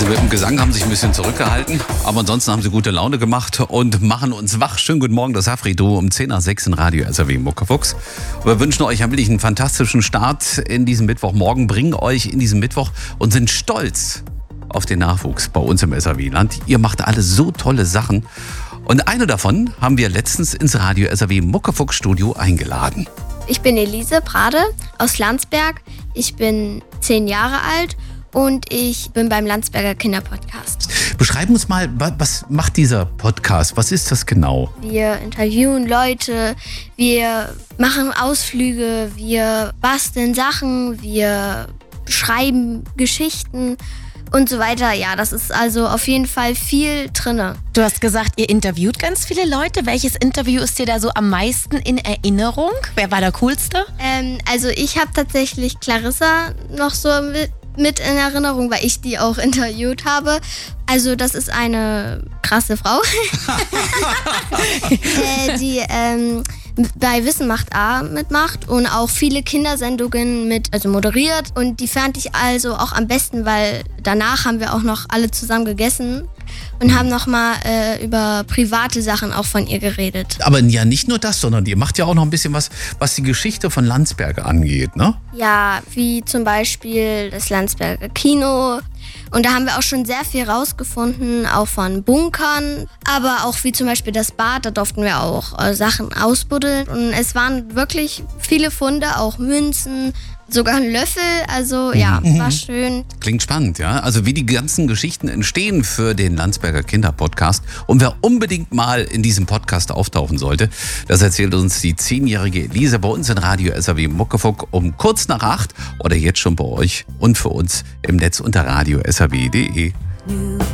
mit dem Gesang haben sich ein bisschen zurückgehalten, aber ansonsten haben sie gute Laune gemacht und machen uns wach. Schönen guten Morgen, das Hafri-Duo um 10 nach 6 in Radio SAW Muckefuchs. Wir wünschen euch wirklich einen fantastischen Start in diesem Mittwochmorgen, bringen euch in diesen Mittwoch und sind stolz auf den Nachwuchs bei uns im SAW-Land. Ihr macht alle so tolle Sachen. Und eine davon haben wir letztens ins Radio SAW Muckefuchs Studio eingeladen. Ich bin Elise Prade aus Landsberg. Ich bin 10 Jahre alt und ich bin beim Landsberger Kinderpodcast. Beschreib uns mal, was macht dieser Podcast? Was ist das genau? Wir interviewen Leute, wir machen Ausflüge, wir basteln Sachen, wir schreiben Geschichten und so weiter. Ja, das ist also auf jeden Fall viel drinne. Du hast gesagt, ihr interviewt ganz viele Leute. Welches Interview ist dir da so am meisten in Erinnerung? Wer war der coolste? Also ich habe tatsächlich Clarissa noch so mit in Erinnerung, weil ich die auch interviewt habe. Also das ist eine krasse Frau, die bei Wissen macht A mitmacht und auch viele Kindersendungen moderiert. Und die fand ich also auch am besten, weil danach haben wir auch noch alle zusammen gegessen und haben nochmal über private Sachen auch von ihr geredet. Aber ja, nicht nur das, sondern ihr macht ja auch noch ein bisschen was die Geschichte von Landsberg angeht, ne? Ja, wie zum Beispiel das Landsberger Kino. Und da haben wir auch schon sehr viel rausgefunden, auch von Bunkern. Aber auch wie zum Beispiel das Bad, da durften wir auch Sachen ausbuddeln. Und es waren wirklich viele Funde, auch Münzen, sogar ein Löffel. Also ja, war schön. Klingt spannend, ja. Also wie die ganzen Geschichten entstehen für den Landsberger Kinderpodcast. Und wer unbedingt mal in diesem Podcast auftauchen sollte, das erzählt uns die 10-jährige Elise bei uns in Radio SAW Muckefuck um kurz nach 8 oder jetzt schon bei euch und für uns im Netz unter radio-saw.de.